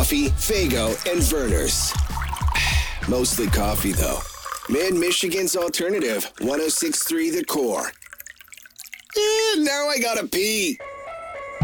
Coffee, Fago, and Verner's. Mostly coffee, though. Mid-Michigan's alternative, 106.3 The Core. Now I gotta pee.